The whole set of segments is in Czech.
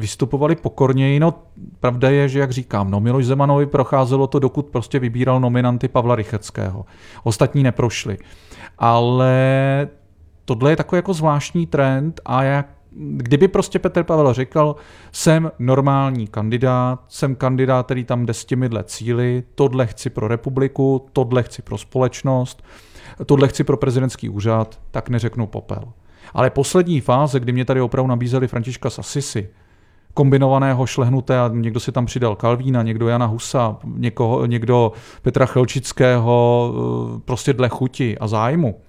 vystupovali pokorněji. No, pravda je, že jak říkám, Miloš Zemanovi procházelo to, dokud prostě vybíral nominanty Pavla Rychetského. Ostatní neprošli. Ale tohle je takový jako zvláštní trend a kdyby prostě Petr Pavel řekl, jsem normální kandidát, jsem kandidát, který tam jde s těmihle cíli, tohle chci pro republiku, tohle chci pro společnost, tohle chci pro prezidentský úřad, tak neřeknu popel. Ale poslední fáze, kdy mě tady opravdu nabízeli Františka z Assisi, kombinovaného šlehnuté a někdo si tam přidal Kalvína, někdo Jana Husa, někdo Petra Chelčického, prostě dle chuti a zájmu,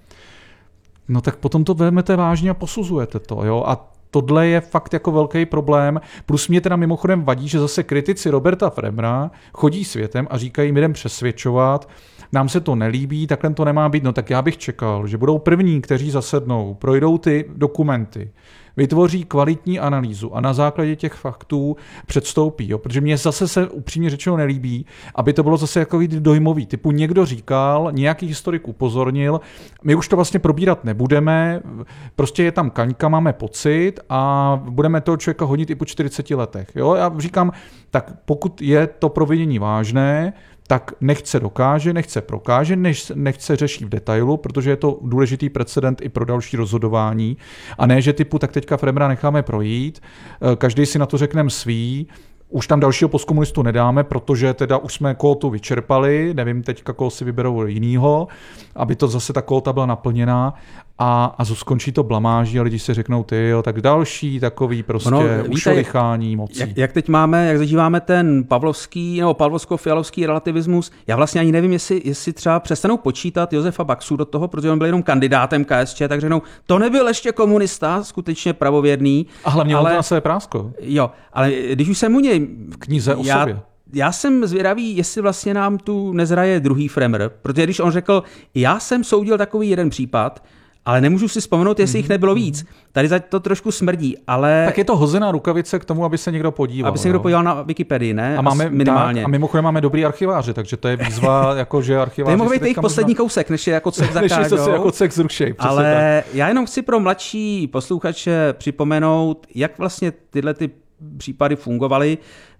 no tak potom to vezmete vážně a posuzujete to. Jo? A tohle je fakt jako velký problém. Plus mě teda mimochodem vadí, že zase kritici Roberta Fremra chodí světem a říkají, my jdem přesvědčovat, nám se to nelíbí, takhle to nemá být. No tak já bych čekal, že budou první, kteří zasednou, projdou ty dokumenty, vytvoří kvalitní analýzu a na základě těch faktů předstoupí. Jo? Protože mně zase se upřímně řečeno nelíbí, aby to bylo zase jako dojmový. Typu někdo říkal, nějaký historik upozornil, my už to vlastně probírat nebudeme, prostě je tam kaňka, máme pocit a budeme toho člověka honit i po 40 letech. Jo? Já říkám, tak pokud je to provinění vážné, tak nechce dokáže, nechce prokáže, nechce řeší v detailu, protože je to důležitý precedent i pro další rozhodování. A ne, že typu, tak teďka Fremra necháme projít, každý si na to řekneme svý, už tam dalšího postkomunistu nedáme, protože teda už jsme kvótu vyčerpali, nevím teďka, koho si vyberou jinýho, aby to zase ta kvóta byla naplněná a skončí to blamáží a lidi si řeknou, tak další takový prostě ušolichání mocí. Jak teď jak zažíváme ten pavlovský nebo pavlovsko-fialovský relativismus, já vlastně ani nevím, jestli třeba přestanou počítat Josefa Baxu do toho, protože on byl jenom kandidátem KSČ, tak řeknou, to nebyl ještě komunista, skutečně pravověrný. A hlavně on to na své prásko. Jo, ale když už jsem u něj v knize o sobě. Já jsem zvědavý, jestli vlastně nám tu nezraje druhý Fremr, protože když on řekl, já jsem soudil takový jeden případ, ale nemůžu si vzpomenout, jestli jich nebylo víc. Tady za to trošku smrdí, ale... Tak je to hozená rukavice k tomu, aby se někdo podíval. Aby se někdo podíval na Wikipedii, ne? A máme minimálně. Tak, a mimochodem máme dobrý archiváře, takže to je výzva, jako že archiváři... To mohl být jejich poslední kousek, než je jako cek zakážou. Než se jako cek zrušej. Ale já jenom chci pro mladší posluchače připomenout, jak vlastně tyhle ty případy fungovaly,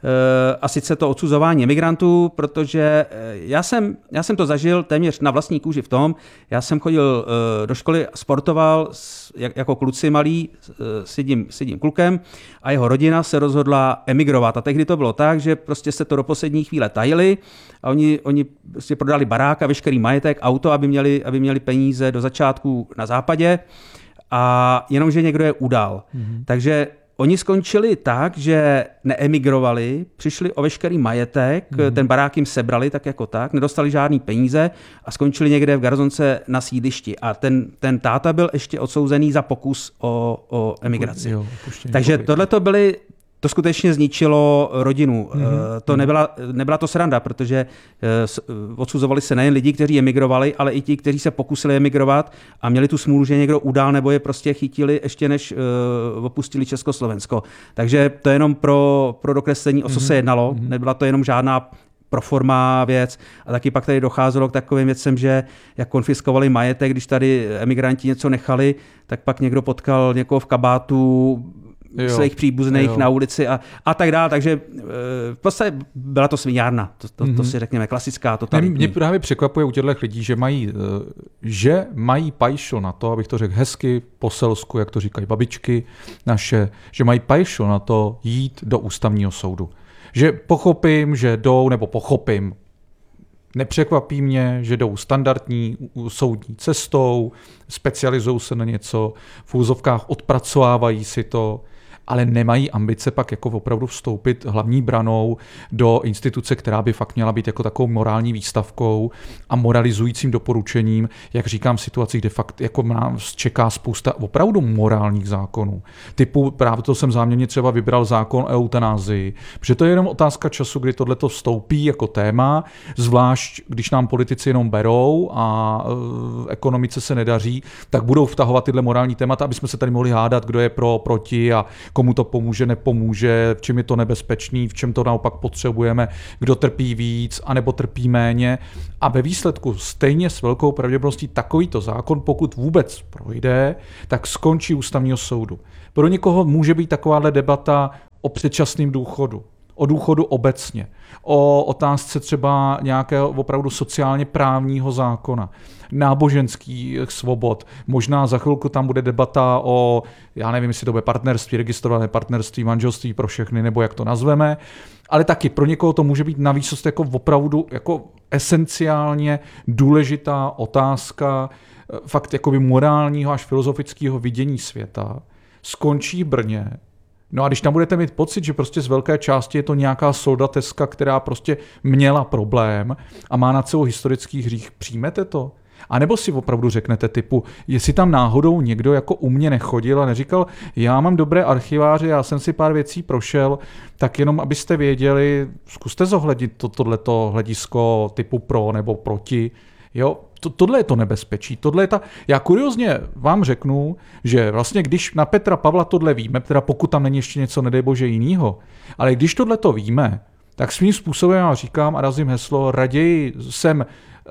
a sice to odsuzování emigrantů, protože já jsem to zažil téměř na vlastní kůži v tom, já jsem chodil do školy, sportoval jako kluci malý s jedním klukem a jeho rodina se rozhodla emigrovat. A tehdy to bylo tak, že prostě se to do poslední chvíle tajili a oni prostě prodali barák a veškerý majetek, auto, aby měli peníze do začátku na západě a jenomže někdo je udal. Takže oni skončili tak, že neemigrovali, přišli o veškerý majetek, ten barák jim sebrali tak jako tak, nedostali žádný peníze a skončili někde v Garzonce na sídlišti. A ten táta byl ještě odsouzený za pokus o emigraci. Takže to skutečně zničilo rodinu. To nebyla to sranda, protože odsuzovali se nejen lidi, kteří emigrovali, ale i ti, kteří se pokusili emigrovat a měli tu smůlu, že někdo udál nebo je prostě chytili ještě než opustili Československo. Takže to je jenom pro dokreslení, o co se jednalo. Nebyla to jenom žádná proforma věc a taky pak tady docházelo k takovým věcem, že jak konfiskovali majetek, když tady emigranti něco nechali, tak pak někdo potkal někoho v kabátu svých příbuzných na ulici a tak dále. Takže v podstatě byla to sviňárna. To si řekněme, klasická totalitní. Mě právě překvapuje u těchto lidí, že mají pajšl na to, abych to řekl hezky po selsku, jak to říkají babičky naše, že mají pajšl na to jít do ústavního soudu. Že pochopím, nepřekvapí mě, že jdou standardní soudní cestou, specializují se na něco, v úzovkách odpracovávají si to, ale nemají ambice pak jako opravdu vstoupit hlavní branou do instituce, která by fakt měla být jako takovou morální výstavkou a moralizujícím doporučením, jak říkám, v situacích, kde fakt jako nás čeká spousta opravdu morálních zákonů. Typu, právě to jsem záměrně třeba vybral zákon o eutanázii, protože to je jenom otázka času, kdy tohleto vstoupí jako téma, zvlášť když nám politici jenom berou a ekonomice se nedaří, tak budou vtahovat tyhle morální témata, aby jsme se tady mohli hádat, kdo je pro, proti a komu to pomůže, nepomůže, v čem je to nebezpečný, v čem to naopak potřebujeme, kdo trpí víc, anebo trpí méně. A ve výsledku stejně s velkou pravděpodobností takovýto zákon, pokud vůbec projde, tak skončí ústavního soudu. Pro někoho může být takováhle debata o předčasném důchodu, o důchodu obecně, o otázce třeba nějakého opravdu sociálně právního zákona, náboženských svobod. Možná za chvilku tam bude debata o, já nevím, jestli to bude partnerství, registrované partnerství, manželství pro všechny, nebo jak to nazveme, ale taky pro někoho to může být navíc jako opravdu jako esenciálně důležitá otázka fakt jakoby morálního až filozofického vidění světa. Skončí v Brně. No a když tam budete mít pocit, že prostě z velké části je to nějaká soldateska, která prostě měla problém a má na celou historický hřích, přijmete to? A nebo si opravdu řeknete typu, jestli tam náhodou někdo jako u mě nechodil a neříkal, já mám dobré archiváře, já jsem si pár věcí prošel, tak jenom abyste věděli, zkuste zohlednit tohleto hledisko typu pro nebo proti. Jo, tohle je to nebezpečí. Já kuriozně vám řeknu, že vlastně když na Petra Pavla tohle víme, teda pokud tam není ještě něco, nedej bože, jinýho, ale když tohle to víme, tak svým způsobem já říkám a razím heslo, raději jsem,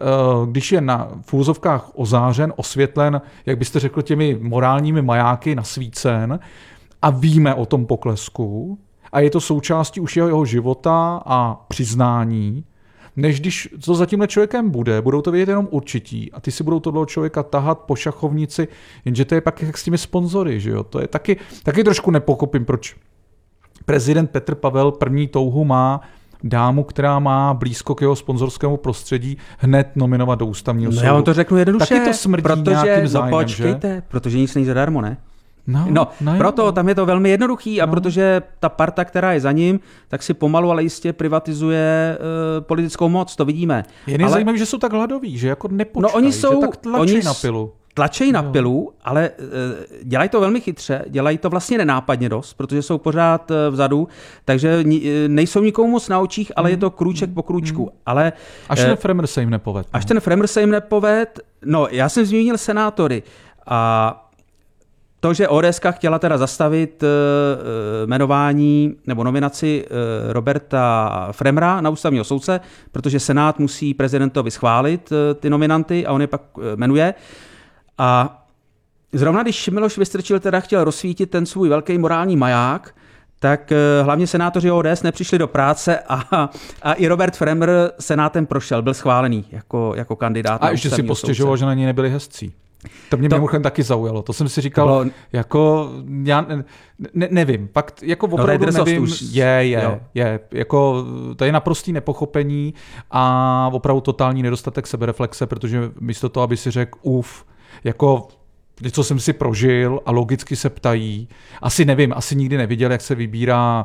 když je v úvozovkách ozářen, osvětlen, jak byste řekl, těmi morálními majáky nasvícen a víme o tom poklesku a je to součástí už jeho života a přiznání, než když to za tímhle člověkem budou to vědět jenom určití a ty si budou tohle člověka tahat po šachovnici, jenže to je pak jak s těmi sponzory, že jo? To je taky trošku nepochopím, proč prezident Petr Pavel první touhu má dámu, která má blízko k jeho sponzorskému prostředí, hned nominovat do ústavního soudu. Já vám to řeknu jednoduše, taky to smrdí nějakým zájmem, počkejte, že? Protože nic není zadarmo, ne? No, proto tam je to velmi jednoduchý a protože ta parta, která je za ním, tak si pomalu, ale jistě privatizuje politickou moc, to vidíme. Je zajímavé, že jsou tak hladoví, že jako nepočkají, že tak tlačí na pilu. Tlačejí na pilu, ale dělají to velmi chytře, dělají to vlastně nenápadně dost, protože jsou pořád vzadu, takže nejsou nikomu moc na očích, ale je to krůček po krůčku. Ale, až ten Fremr se jim nepoved. No, já jsem zmínil senátory a to, že ODS chtěla teda zastavit jmenování nebo nominaci Roberta Fremra na ústavního soudce, protože Senát musí prezidentovi schválit ty nominanty a on je pak jmenuje. A zrovna když Miloš Vystrčil teda chtěl rozsvítit ten svůj velký morální maják, tak hlavně senátoři ODS nepřišli do práce a i Robert Fremr senátem prošel, byl schválený jako kandidát. A ještě si postěžoval, že na něj nebyli hezcí. To mě mimochodem taky zaujalo. To jsem si říkal, jako, já nevím, fakt jako opravdu nevím, jako, to je naprostý nepochopení a opravdu totální nedostatek sebereflexe, protože místo toho, aby si řekl, jako co jsem si prožil a logicky se ptají. Asi nikdy neviděl, jak se vybírá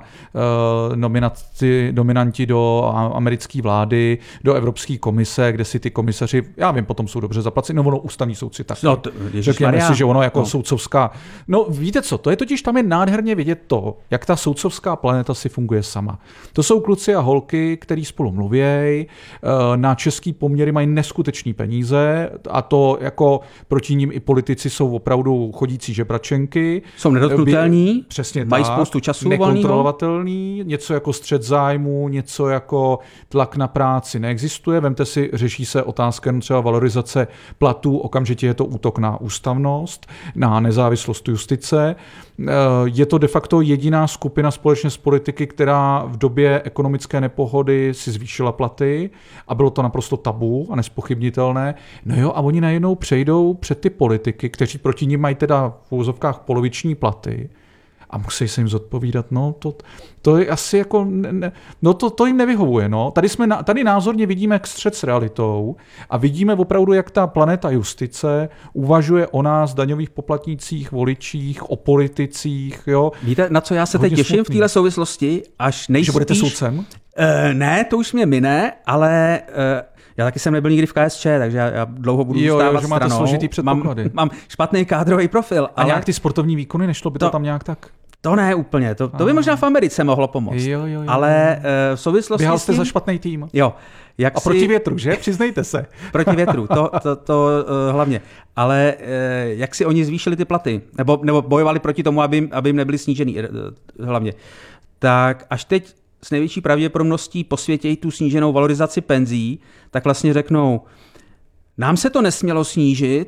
nominanti do americké vlády, do Evropské komise, kde si ty komisaři, já vím, potom jsou dobře zaplaceni, no ono ústavní soudci taky. No, řekněme si, že ono jako soudcovská. No víte co, to je totiž tam je nádherně vidět to, jak ta soudcovská planeta si funguje sama. To jsou kluci a holky, který spolu mluvějí, na český poměry mají neskutečný peníze a to jako proti ním i politici jsou opravdu chodící žebračenky. Jsou nedotknutelní, přesně mají tak, spoustu času nekontrolovatelný, něco jako střet zájmu, něco jako tlak na práci neexistuje. Vemte si, řeší se otázka třeba valorizace platů, okamžitě je to útok na ústavnost, na nezávislost justice. Je to de facto jediná skupina společně s politiky, která v době ekonomické nepohody si zvýšila platy a bylo to naprosto tabu a nespochybnitelné. No jo, a oni najednou přejdou před ty politiky, kteří proti nim mají teda v úvozovkách poloviční platy a musí se jim zodpovídat, no to je asi jako, to jim nevyhovuje, no. Tady názorně vidíme střet s realitou a vidíme opravdu, jak ta planeta justice uvažuje o nás, daňových poplatnících, voličích, o politicích, jo. Víte, na co já se teď těším v téhle souvislosti, až nejspíš... Že budete soudcem? Ne, to už mě mine, ale... Já taky jsem nebyl nikdy v KSČ, takže já dlouho budu zůstávat stranou. Máte složitý předpoklady. Mám špatný kádrový profil. A nějak ty sportovní výkony, nešlo by to tam nějak tak? To ne úplně, to by možná v Americe mohlo pomoct. Jo. Ale v souvislosti běhal jste za špatný tým. Jo. Proti větru, že? Přiznejte se. Proti větru, to hlavně. Ale jak si oni zvýšili ty platy, nebo bojovali proti tomu, aby jim nebyly snížený hlavně, tak až teď s největší pravděpodobností posvětějí tu sníženou valorizaci penzí, tak vlastně řeknou, nám se to nesmělo snížit,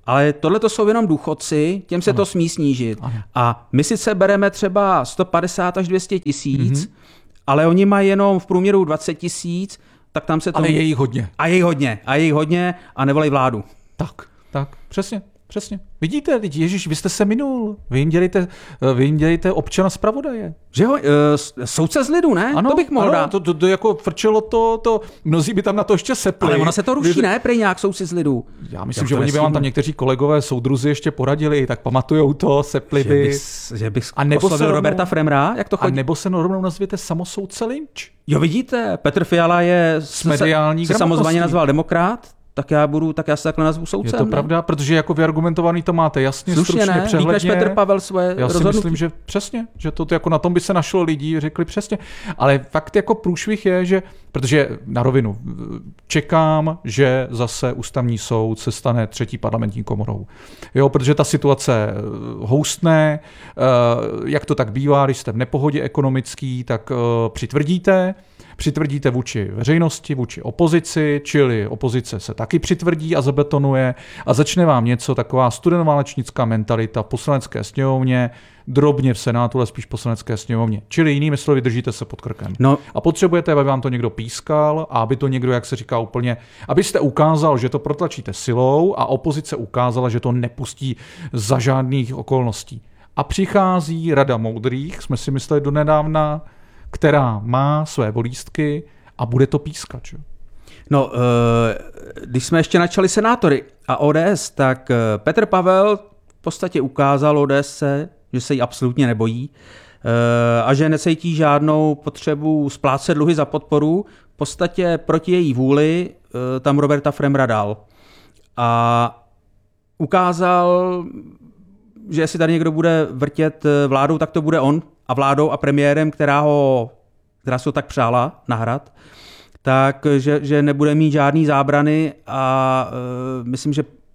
ale tohle to jsou jenom důchodci, těm se to smí snížit. Ano. A my sice bereme třeba 150 až 200 tisíc, ale oni mají jenom v průměru 20 tisíc, tak tam se to... Ale je jich hodně. A je jich hodně a nevolej vládu. Tak, přesně. Vidíte, Ježíš, vy jste se minul. Vy jim dělejte občana zpravodaje. Že jo, soudce z lidu, ne? Ano, to bych mohl dát. To jako frčelo to, mnozí by tam na to ještě sepli. Ale ono se to ruší, ne? Prej nějak soudci z lidu. Já myslím, že oni by vám tam někteří kolegové soudruzi ještě poradili, tak pamatujou to, sepli by. Že bych oslovil Roberta Fremra, jak to chodí? A nebo se rovnou nazvěte samosoudce Lynch. Jo, vidíte, Petr Fiala se samozvaně nazval demokrat, tak já se takhle nazvu soudcem. Je to pravda, protože jako vyargumentovaný to máte jasně, stručně, přehledně. Líp než Petr Pavel svoje Já si rozhodnutí. myslím, že přesně, že to jako na tom by se našlo lidí, řekli přesně. Ale fakt jako průšvih je, že, protože na rovinu, čekám, že zase ústavní soud se stane třetí parlamentní komorou. Jo, protože ta situace houstne, jak to tak bývá, když jste v nepohodě ekonomický, tak přitvrdíte vůči veřejnosti, vůči opozici, čili opozice se taky přitvrdí a zabetonuje a začne vám něco, taková studenoválečnická mentalita v poslanecké sněmovně, drobně v Senátu, ale spíš v poslanecké sněmovně. Čili jinými slovy, držíte se pod krkem. No. A potřebujete, aby vám to někdo pískal a aby to někdo, jak se říká úplně, abyste ukázal, že to protlačíte silou a opozice ukázala, že to nepustí za žádných okolností. A přichází Rada moudrých, jsme si mysleli donedávna, která má své volístky a bude to pískat. Že? No, když jsme ještě načali senátory a ODS, tak Petr Pavel v podstatě ukázal ODS, že se jí absolutně nebojí a že necítí žádnou potřebu splácet dluhy za podporu. V podstatě proti její vůli tam Roberta Fremra dal. A ukázal, že jestli tady někdo bude vrtět vládou, tak to bude on a vládou a premiérem, která se ho tak přála na Hrad, takže nebude mít žádný zábrany a myslím,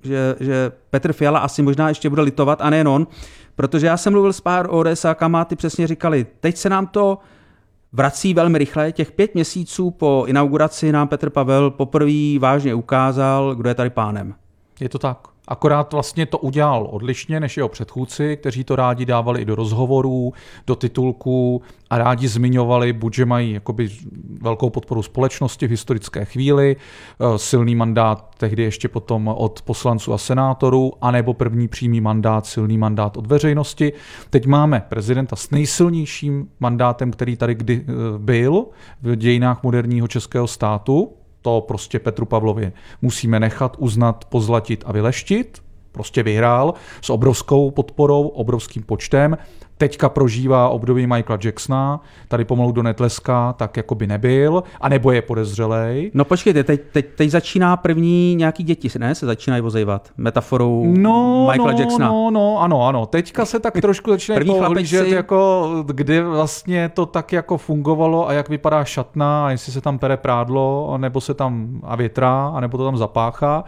že Petr Fiala asi možná ještě bude litovat a nejen on, protože já jsem mluvil s pár ODSákama a ty přesně říkali, teď se nám to vrací velmi rychle, těch 5 měsíců po inauguraci nám Petr Pavel poprvé vážně ukázal, kdo je tady pánem. Je to tak. Akorát vlastně to udělal odlišně než jeho předchůdci, kteří to rádi dávali i do rozhovorů, do titulků a rádi zmiňovali, buď že mají jakoby velkou podporu společnosti v historické chvíli, silný mandát tehdy ještě potom od poslanců a senátorů, anebo první přímý mandát, silný mandát od veřejnosti. Teď máme prezidenta s nejsilnějším mandátem, který tady kdy byl v dějinách moderního českého státu. To prostě Petru Pavlovi musíme nechat, uznat, pozlatit a vyleštit. Prostě vyhrál s obrovskou podporou, obrovským počtem. Teďka prožívá období Michaela Jacksona, tady pomalu do netleská, tak jako by nebyl, anebo je podezřelej. No počkejte, teď začíná první nějaký děti, ne? Se začínají ozejvat metaforou Michaela Jacksona. Ano. Teďka se tak trošku začínají pohlížet, jako kdy vlastně to tak jako fungovalo a jak vypadá šatna, a jestli se tam pere prádlo, nebo se tam a větrá, anebo to tam zapáchá.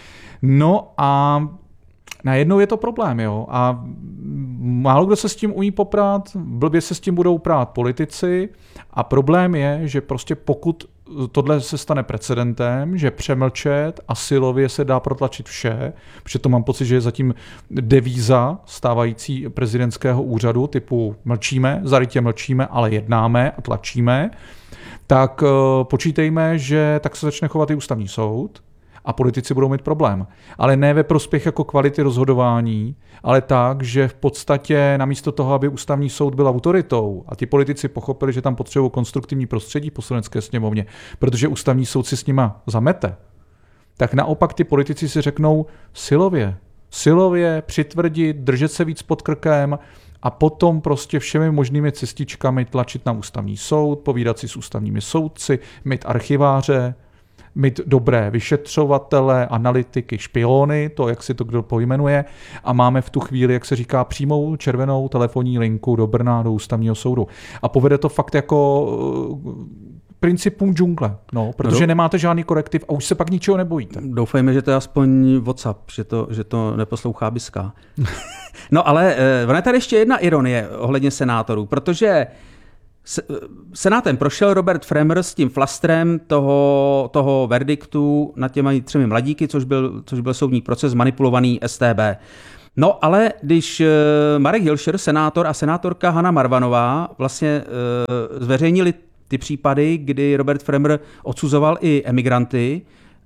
No a najednou je to problém, jo. A málo kdo se s tím umí poprat, blbě se s tím budou prát politici a problém je, že prostě pokud tohle se stane precedentem, že přemlčet a silově se dá protlačit vše, protože to mám pocit, že je zatím devíza stávající prezidentského úřadu, typu mlčíme, zarytě mlčíme, ale jednáme a tlačíme, tak počítejme, že tak se začne chovat i ústavní soud, a politici budou mít problém. Ale ne ve prospěch jako kvality rozhodování, ale tak, že v podstatě namísto toho, aby ústavní soud byl autoritou a ty politici pochopili, že tam potřebují konstruktivní prostředí v poslanecké sněmovně, protože ústavní soud si s nima zamete, tak naopak ty politici si řeknou silově přitvrdit, držet se víc pod krkem a potom prostě všemi možnými cestičkami tlačit na ústavní soud, povídat si s ústavními soudci, mít archiváře, mít dobré vyšetřovatele, analytiky, špiony, to, jak si to kdo pojmenuje, a máme v tu chvíli, jak se říká, přímou červenou telefonní linku do Brna, do ústavního soudu. A povede to fakt jako principům džungle, protože nemáte žádný korektiv a už se pak ničeho nebojíte. Doufejme, že to je aspoň WhatsApp, že to neposlouchá Biska. No ale ona je tady ještě jedna ironie ohledně senátorů, protože Senátem prošel Robert Fremr s tím flastrem toho verdiktu nad těmi 3 mladíky, což byl soudní proces manipulovaný StB. No ale když Marek Hilšer, senátor a senátorka Hana Marvanová vlastně zveřejnili ty případy, kdy Robert Fremr odsuzoval i emigranty,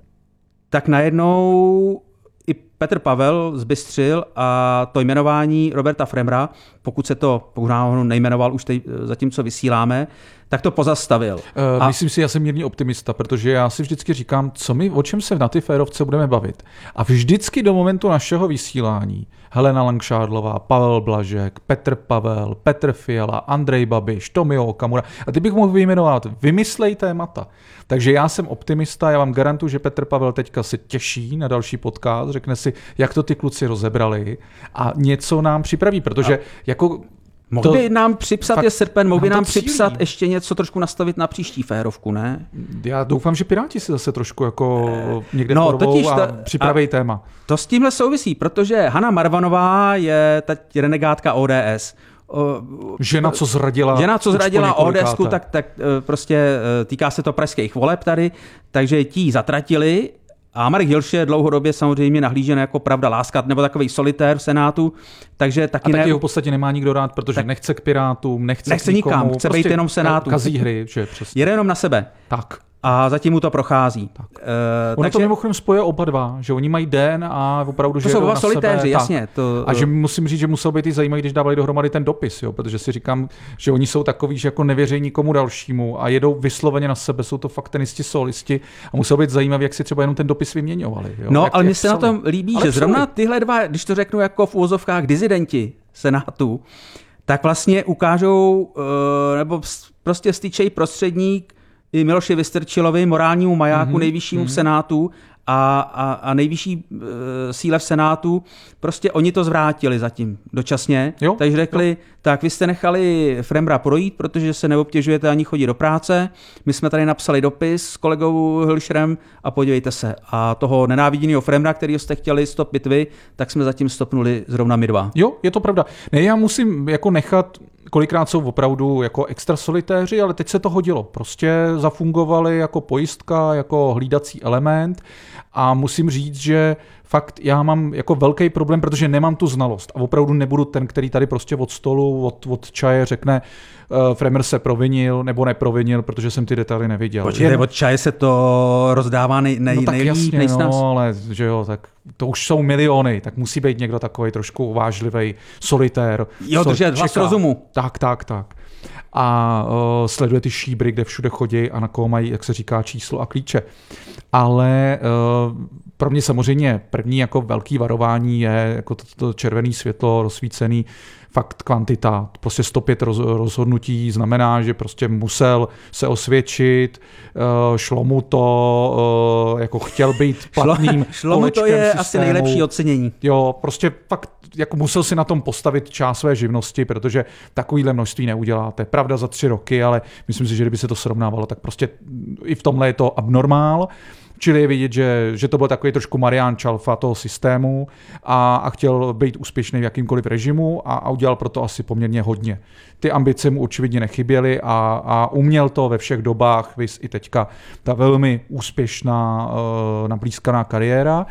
tak najednou i Petr Pavel zbystřil a to jmenování Roberta Fremra, pokud ho nejmenoval už teď, zatímco vysíláme, tak to pozastavil. Myslím si, já jsem mírný optimista, protože já si vždycky říkám, o čem se na ty férovce budeme bavit. A vždycky do momentu našeho vysílání Helena Langšádlová, Pavel Blažek, Petr Pavel, Petr Fiala, Andrej Babiš, Tomio Okamura, a ty bych mohl vyjmenovat, vymyslej témata. Takže já jsem optimista, já vám garantuju, že Petr Pavel teďka se těší na další podcast, řekne si, jak to ty kluci rozebrali a něco nám připraví, protože jako... Mohl by nám připsat, je srpen, mohl by nám připsat ještě něco trošku nastavit na příští férovku, ne? Já doufám, že Piráti si zase trošku jako někde porvou a připraví téma. To s tímhle souvisí, protože Hana Marvanová je teď renegátka ODS. Žena, co zradila ODSku, tak prostě týká se to pražských voleb tady, takže ti zatratili. A Marek Hilš je dlouhodobě samozřejmě nahlížen jako pravda láska, nebo takový solitér v Senátu, takže taky taky ho v podstatě nemá nikdo rád, protože nechce k Pirátům, nechce nikam, chce prostě být jenom v Senátu. Kazí hry, že přesně. Jede jenom na sebe. Tak. A zatím mu to prochází. Ono to mimochodem spoje oba dva, že oni mají den a opravdu, že to jsou oba na solitéři, sebe, jasně. A že musím říct, že muselo být i zajímavý, když dávali dohromady ten dopis, jo, protože si říkám, že oni jsou takový, že jako nevěří nikomu dalšímu a jedou vysloveně na sebe, jsou to faktenisti, solisti a muselo být zajímavý, jak si třeba jenom ten dopis vyměňovali. Jo, no, ale mně se na tom líbí, že zrovna tyhle dva, když to řeknu jako v úvozovkách dizidenti Senátu, tak vlastně ukážou, nebo prostě styčej prostředník i Miloši Vystrčilovi, morálnímu majáku, nejvyššímu v Senátu a nejvyšší síle v Senátu, prostě oni to zvrátili zatím dočasně. Takže řekli, tak vy jste nechali Fremra projít, protože se neobtěžujete ani chodit do práce. My jsme tady napsali dopis s kolegou Hilšerem a podívejte se. A toho nenáviděného Fremra, kterýho jste chtěli stopit vy, tak jsme zatím stopnuli zrovna my dva. Jo, je to pravda. Ne, já musím jako nechat, kolikrát jsou opravdu jako extra solitéři, ale teď se to hodilo. Prostě zafungovali jako pojistka, jako hlídací element a musím říct, že fakt já mám jako velký problém, protože nemám tu znalost a opravdu nebudu ten, který tady prostě od stolu, od čaje řekne, Fremr se provinil nebo neprovinil, protože jsem ty detaily neviděl. Počkejte, od čaje se to rozdává nejsnáz. No, ale že jo, tak to už jsou miliony, tak musí být někdo takový trošku uvážlivý solitér. Jo, držet hlas rozumu. Tak. A sleduje ty šíbry, kde všude chodí a na koho mají, jak se říká, číslo a klíče. Ale pro mě samozřejmě první jako velký varování je jako to červené světlo rozsvícený, fakt kvantita. Prostě 105 rozhodnutí znamená, že prostě musel se osvědčit, šlo mu to, jako chtěl být platným šlo mu to je systému. Asi nejlepší ocenění. Jo, prostě fakt jako musel si na tom postavit část své živnosti, protože takovýhle množství neuděláte. Pravda za 3 roky, ale myslím si, že kdyby se to srovnávalo, tak prostě i v tomhle je to abnormál. Čili je vidět, že to byl takový trošku Marián Čalfa toho systému a chtěl být úspěšný v jakýmkoliv režimu a udělal proto asi poměrně hodně. Ty ambice mu očividně nechyběly a uměl to ve všech dobách, viz i teďka ta velmi úspěšná nablízkaná kariéra.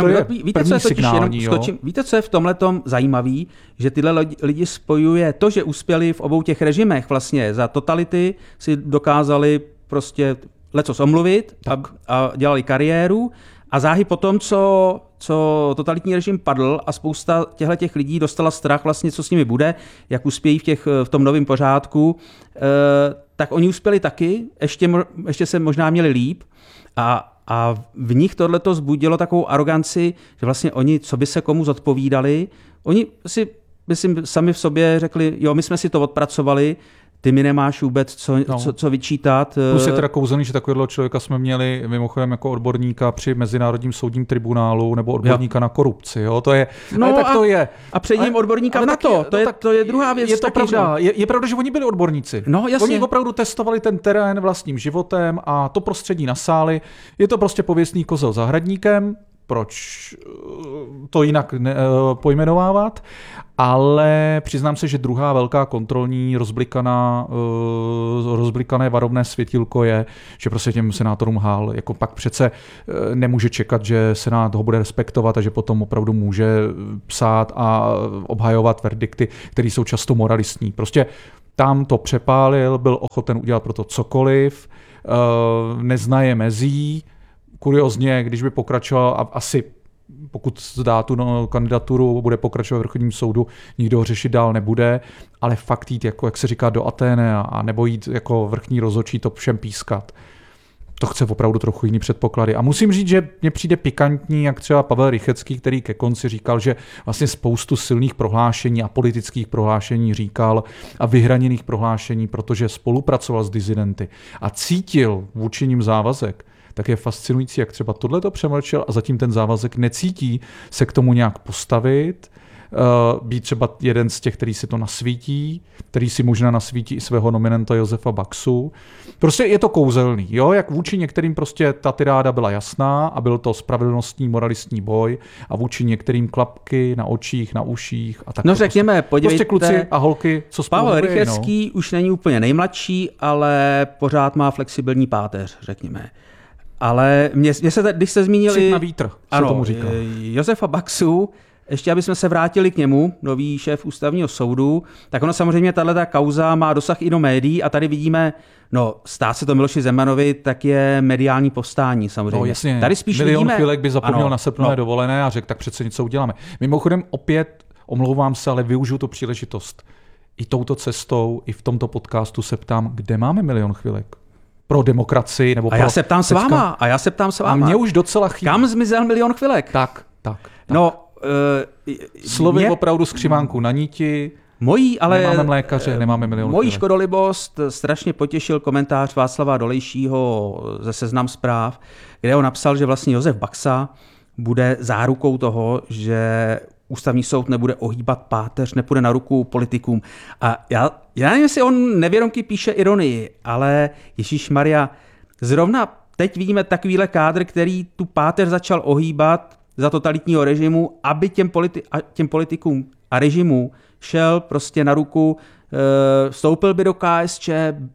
Víte, co je v tomhletom zajímavý, že tyhle lidi spojuje to, že uspěli v obou těch režimech vlastně za totality, si dokázali prostě lecos omluvit a dělali kariéru a záhy potom, co totalitní režim padl a spousta těch lidí dostala strach vlastně, co s nimi bude, jak uspějí v tom novém pořádku, tak oni uspěli taky, ještě se možná měli líp a v nich tohleto vzbudilo takovou aroganci, že vlastně oni, co by se komu zodpovídali, oni si, myslím, sami v sobě řekli, jo, my jsme si to odpracovali, ty mi nemáš vůbec co vyčítat. Plus je teda kouzelný, že takového člověka jsme měli mimochodem jako odborníka při Mezinárodním soudním tribunálu nebo odborníka na korupci. Jo? To je, tak to je. A před ním odborníka v NATO. To je druhá věc. Je to pravda. Je pravda, že oni byli odborníci. No, jasně. Oni opravdu testovali ten terén vlastním životem a to prostředí nasáli. Je to prostě pověstný kozel zahradníkem. Proč to jinak pojmenovávat, ale přiznám se, že druhá velká kontrolní rozblikaná rozblikané varovné světilko je, že prostě těm senátorům hál. Jako pak přece nemůže čekat, že Senát ho bude respektovat a že potom opravdu může psát a obhajovat verdikty, které jsou často moralistní. Prostě tam to přepálil, byl ochoten udělat pro to cokoliv, neznaje mezí. Kuriozně, když by pokračoval a asi pokud zdá tu kandidaturu, bude pokračovat v vrchním soudu, nikdo ho řešit dál nebude, ale fakt jít, jako, jak se říká, do Aténe a nebo jít jako vrchní rozhodčí, to všem pískat. To chce opravdu trochu jiný předpoklady. A musím říct, že mně přijde pikantní, jak třeba Pavel Rychecký, který ke konci říkal, že vlastně spoustu silných prohlášení a politických prohlášení říkal a vyhraněných prohlášení, protože spolupracoval s disidenty a cítil vůči nim závazek, tak je fascinující, jak třeba tohleto přemlčel a zatím ten závazek necítí se k tomu nějak postavit, být třeba jeden z těch, který si to nasvítí, který si možná nasvítí i svého nominanta Josefa Baxu. Prostě je to kouzelný, jo? Jak vůči některým prostě ta tiráda byla jasná a byl to spravedlnostní moralistní boj a vůči některým klapky na očích, na uších a tak. No řekněme, podívejte, prostě kluci a holky, co spolu Pavel Rychecký už není úplně nejmladší, ale pořád má flexibilní páteř, řekněme. Ale mě se, když se zmínili... na vítr, se tomu říká. Josefa Baxu, ještě abychom se vrátili k němu, nový šéf ústavního soudu, tak ono samozřejmě tato kauza má dosah i do médií a tady vidíme, no stát se to Miloši Zemanovi, tak je mediální povstání samozřejmě. No jasně, tady spíš milion vidíme, chvilek by zapomněl na srpnové dovolené a řekl, tak přece něco uděláme. Mimochodem opět, omlouvám se, ale využiju tu příležitost. I touto cestou, i v tomto podcastu se ptám, kde máme milion chvilek? Pro demokracii nebo pro... Já se ptám s váma. A mě už docela chybí. Kam zmizel milion chvilek? Tak. No, slovy opravdu skřivánku na níti. Nemáme mlékaře, nemáme milion mojí chvilek. škodolibost strašně potěšil komentář Václava Dolejšího ze Seznam Zpráv, kde on napsal, že vlastně Josef Baxa bude zárukou toho, že ústavní soud nebude ohýbat páteř, nepůjde na ruku politikům. A já nevím, jestli on nevědomky píše ironii, ale ježišmarja, zrovna teď vidíme takovýhle kádr, který tu páteř začal ohýbat za totalitního režimu, aby těm politikům a režimu šel prostě na ruku, vstoupil by do KSČ,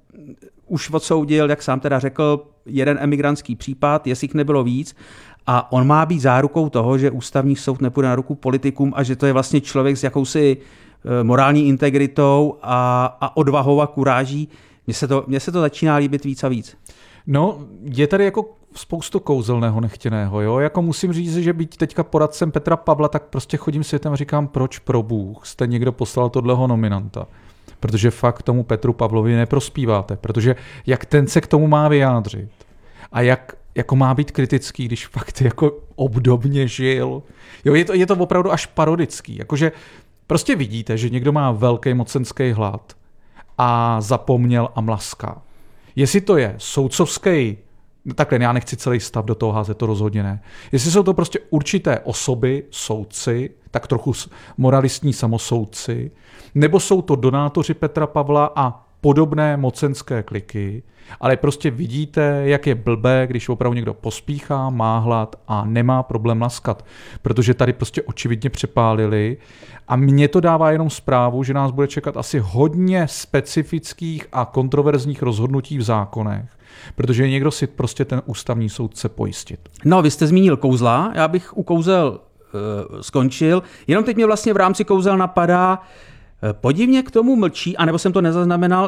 už odsoudil, jak sám teda řekl, jeden emigrantský případ, jestli jich nebylo víc, a on má být zárukou toho, že ústavní soud nepůjde na ruku politikům a že to je vlastně člověk s jakousi morální integritou a odvahou a kuráží. Mně se to začíná líbit víc a víc. No, je tady jako spoustu kouzelného nechtěného, jo? Jako musím říct, že být teďka poradcem Petra Pavla, tak prostě chodím světem a říkám, proč pro Bůh jste někdo poslal tohleho nominanta. Protože fakt tomu Petru Pavlovi neprospíváte, protože jak ten se k tomu má vyjádřit a jak jako má být kritický, když fakt jako obdobně žil. Jo, je to opravdu až parodický. Jakože prostě vidíte, že někdo má velký mocenský hlad a zapomněl a mlaská. Jestli to je soudcovský, takhle já nechci celý stav do toho házet, to rozhodně ne. Jestli jsou to prostě určité osoby, soudci, tak trochu moralistní samosoudci, nebo jsou to donátoři Petra Pavla a podobné mocenské kliky, ale prostě vidíte, jak je blbé, když opravdu někdo pospíchá, má hlad a nemá problém laskat, protože tady prostě očividně přepálili a mně to dává jenom zprávu, že nás bude čekat asi hodně specifických a kontroverzních rozhodnutí v zákonech, protože někdo si prostě ten ústavní soud chce pojistit. No, vy jste zmínil kouzla, já bych u kouzel skončil, jenom teď mě vlastně v rámci kouzel napadá, podivně k tomu mlčí, anebo jsem to nezaznamenal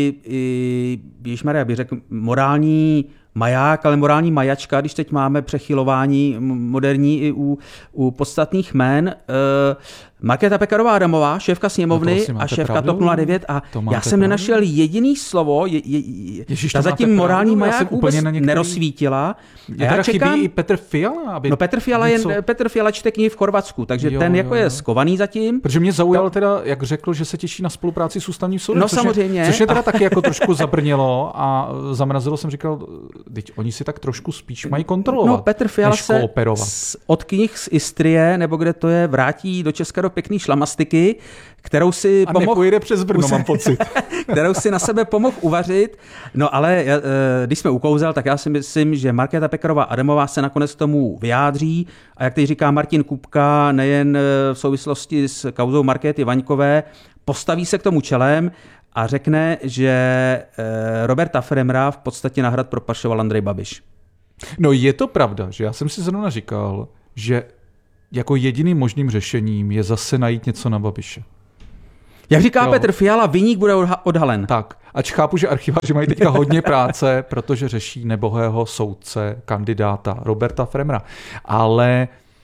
i ježišmarja, bych řekl, morální maják, ale morální majačka, když teď máme přechylování moderní i u podstatných jmen. Markéta Pekarová Adamová, šéfka sněmovny a šéfka TOP 09 a já jsem nenašel jediný slovo, ta zatím morální maják vůbec nerozsvítila. Já čekám, chybí i Petr Fiala. No Petr Fiala čte knihy v Chorvatsku, takže ten je skovaný zatím. Protože mě zaujalo teda, jak řekl, že se těší na spolupráci s ústavním soudem. No samozřejmě. Což je teda taky jako trošku zabrnilo a zamrazilo jsem říkal, teď oni si tak trošku spíš mají kontrolovat, no, Petr Fiala než kooperovat. Od knih z Istrie, nebo kde to je, vrátí do Česka do do pěkný šlamastiky, kterou si pomohl... A nepojede přes Brno, mám pocit. Kterou si na sebe pomohl uvařit. No ale když jsme ukouzel, tak já si myslím, že Markéta Pekarová Adamová se nakonec tomu vyjádří. A jak teď říká Martin Kupka, nejen v souvislosti s kauzou Markéty Vaňkové, postaví se k tomu čelem a řekne, že Roberta Fremra v podstatě na hrad propašoval Andrej Babiš. No je to pravda, že já jsem si zrovna říkal, že jako jediným možným řešením je zase najít něco na Babiše. Jak říká Petr Fiala, viník bude odhalen. Tak, ač chápu, že archiváři mají teďka hodně práce, protože řeší nebohého soudce, kandidáta Roberta Fremra. Ale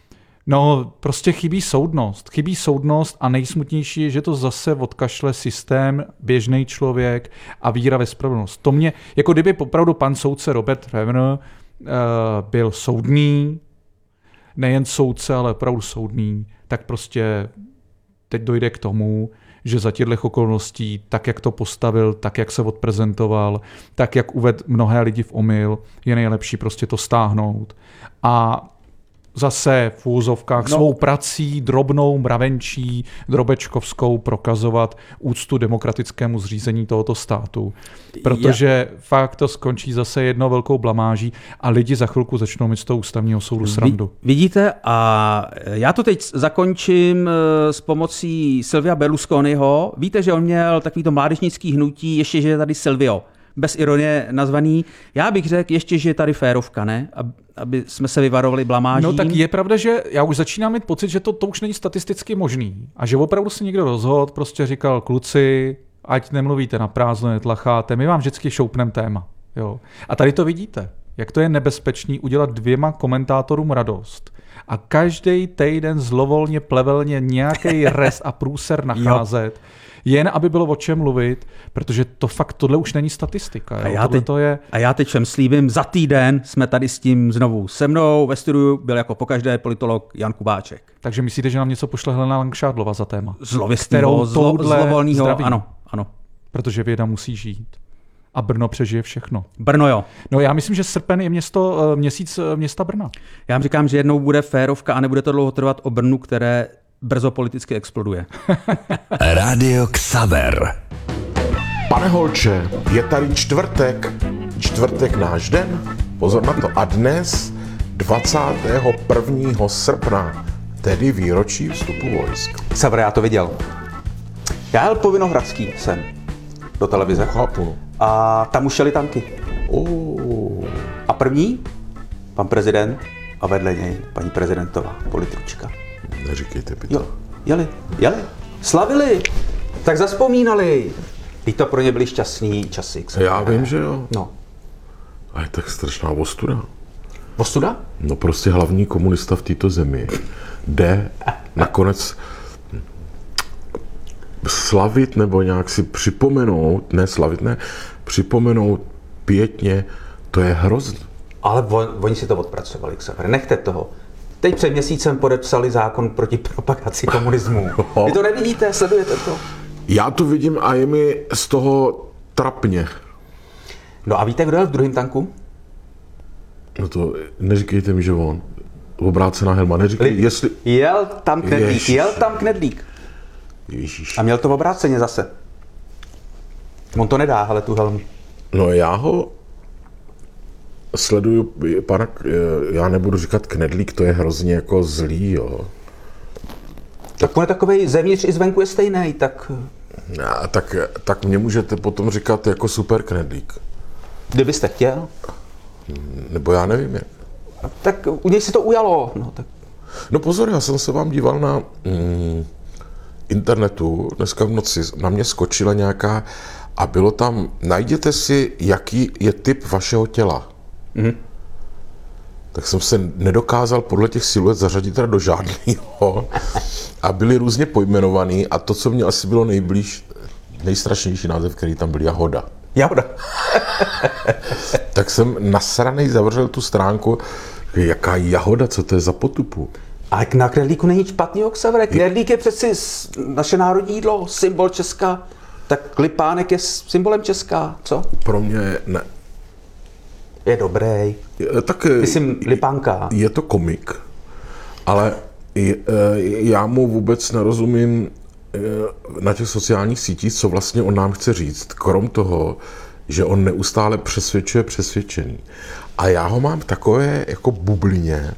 no, prostě chybí soudnost a nejsmutnější je, že to zase odkašle systém, běžný člověk a víra ve spravedlnost. To mě, jako kdyby opravdu pan soudce Robert Fremr byl soudný, nejen soudce, ale opravdu soudný, tak prostě teď dojde k tomu, že za těchto okolností, tak jak to postavil, tak jak se odprezentoval, tak jak uvedl mnohé lidi v omyl, je nejlepší prostě to stáhnout. A zase v úzovkách svou prací, drobnou, mravenčí, drobečkovskou prokazovat úctu demokratickému zřízení tohoto státu. Protože fakt to skončí zase jednou velkou blamáží a lidi za chvilku začnou mít z toho ústavního soudu srandu. Vidíte, a já to teď zakončím s pomocí Silvia Berlusconiho. Víte, že on měl takovýto mládežnický hnutí, ještě že je tady Silvio, bez ironie nazvaný. Já bych řekl ještě, že je tady férovka, ne? Aby jsme se vyvarovali blamáží. No tak je pravda, že já už začínám mít pocit, že to už není statisticky možný. A že opravdu se někdo rozhodl, prostě říkal, kluci, ať nemluvíte na prázdno, netlacháte, my vám vždycky šoupneme téma. Jo. A tady to vidíte, jak to je nebezpečný udělat 2 komentátorům radost. A každý týden zlovolně, plevelně nějaký rest a průser nacházet, jen aby bylo o čem mluvit, protože to fakt, tohle už není statistika. A já teď všem slíbím, za týden jsme tady s tím znovu. Se mnou ve studiu byl jako pokaždé politolog Jan Kubáček. Takže myslíte, že nám něco pošle Helena Langšádlova za téma? Zlověstného, zlovolného, ano. Protože věda musí žít. A Brno přežije všechno. Brno jo. No já myslím, že srpen je měsíc města Brna. Já vám říkám, že jednou bude férovka a nebude to dlouho trvat o Brnu, které brzo politicky exploduje. Rádio Xaver. Pane Holče, je tady čtvrtek náš den, pozor na to, a dnes 21. srpna, tedy výročí vstupu vojsk. Xaver, já to viděl. Já jel po Vinohradský sem do televize. Chápu. A tam už jeli tanky. A první, pan prezident a vedle něj paní prezidentová, politička. Neříkejte by to. Jo, jeli. Slavili, tak zazpomínali. I to pro ně byly šťastný časy. Já vím, že jo. No. A je tak strašná ostuda. Ostuda? No prostě hlavní komunista v této zemi jde nakonec slavit nebo nějak si připomenout pětně, to je hrozný. Ale oni si to odpracovali, Xaver, nechte toho. Teď před měsícem podepsali zákon proti propagaci komunismu. Vy to nevidíte, sledujete to? Já to vidím a je mi z toho trapně. No a víte, kdo jel v druhém tanku? No to neříkejte mi, že on. Obrácená helma, neříkej, jestli... Jel tam Knedlík. Ježíš. A měl to v obráceně zase. On to nedá, ale tu helmu. No já ho sleduju, já nebudu říkat Knedlík, to je hrozně jako zlý, jo. Tak on je takovej, zevnitř i zvenku je stejný, tak... Tak mě můžete potom říkat jako super Knedlík. Kdybyste chtěl. Nebo já nevím jak. Tak u něj si to ujalo. No pozor, já jsem se vám díval na internetu, dneska v noci na mě skočila nějaká a bylo tam, najděte si, jaký je typ vašeho těla. Tak jsem se nedokázal podle těch siluet zařadit teda do žádného a byly různě pojmenovaný a to, co mě asi bylo nejstrašnější název, který tam byl, Jahoda. Tak jsem nasranej zavřel tu stránku, jaká Jahoda, co to je za potupu. Ale na Knedlíku není špatnýho, Xavere. Knedlík je přeci naše národní jídlo, symbol Česka. Tak Lipánek je symbolem Česka, co? Pro mě ne. Je dobrý. Tak myslím, Lipánka. Je to komik, ale Já mu vůbec nerozumím na těch sociálních sítích, co vlastně on nám chce říct, krom toho, že on neustále přesvědčuje přesvědčený. A já ho mám v takové jako bublině,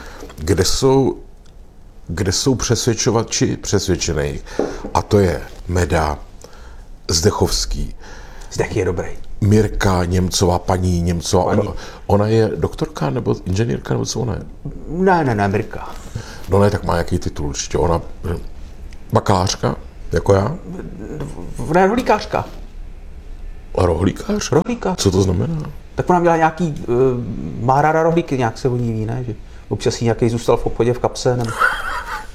kde jsou přesvědčovači přesvědčených. A to je Meda, Zdechovský. Zdech je dobrý. Mirka Němcová, paní Němcová. Ona je doktorka nebo inženýrka, nebo co ona je? Ne, Mirka. No ne, tak má jaký titul určitě. Ona bakalářka, jako já? Ne, rohlíkářka. Rohlíkář? Rohlíkář. Co to znamená? Tak ona měla nějaký, má ráda rohlíky, nějak se o ní ví, ne? Že občas jí nějaký zůstal v obchodě v kapse, nebo...